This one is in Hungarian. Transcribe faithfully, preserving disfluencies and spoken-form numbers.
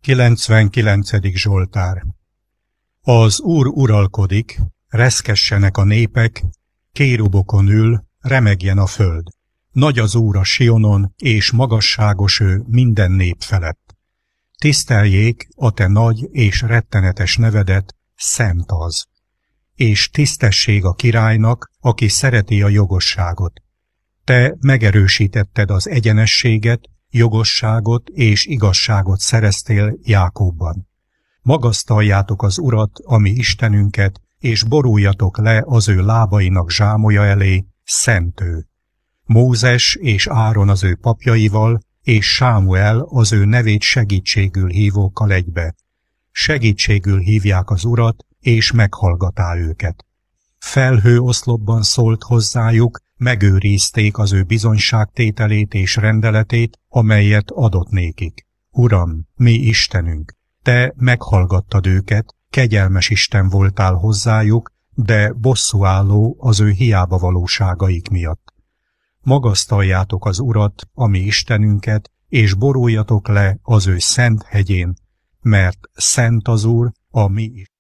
kilencvenkilencedik Zsoltár. Az Úr uralkodik, reszkessenek a népek, kérubokon ül, remegjen a föld. Nagy az Úr a Sionon, és magasságos ő minden nép felett. Tiszteljék a te nagy és rettenetes nevedet, szent az. És tisztesség a királynak, aki szereti a jogosságot. Te megerősítetted az egyenességet, jogosságot és igazságot szereztél Jákóbban. Magasztaljátok az Urat, a mi Istenünket, és boruljatok le az ő lábainak zsámolya elé, szent ő. Mózes és Áron az ő papjaival, és Sámuel az ő nevét segítségül hívókkal egybe. Segítségül hívják az Urat, és meghallgatá őket. Felhő oszlopban szólt hozzájuk, megőrizték az ő bizonyságtételét és rendeletét, amelyet adott nékik. Uram, mi Istenünk, te meghallgattad őket, kegyelmes Isten voltál hozzájuk, de bosszúálló az ő hiába valóságaik miatt. Magasztaljátok az Urat, a mi Istenünket, és boruljatok le az ő szent hegyén, mert szent az Úr, a mi Istenünk.